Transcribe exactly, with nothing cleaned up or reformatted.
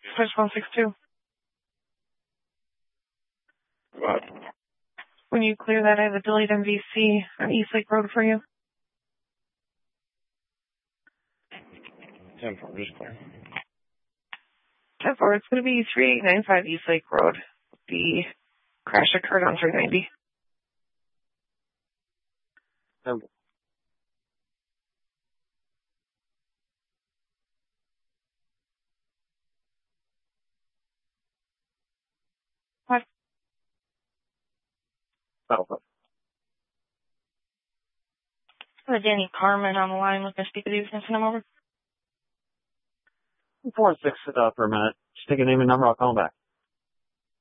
Switch one six two. What? When you clear that, I have a delayed M V C on East Lake Road for you. ten four, just clear. ten four, it's going to be three eight nine five East Lake Road. The crash occurred on three ninety. ten four. What? Oh, Uh, Danny Carmen on the line with Misty. Could you send him over? four and six uh, for a minute. Just take a name and number. I'll call him back.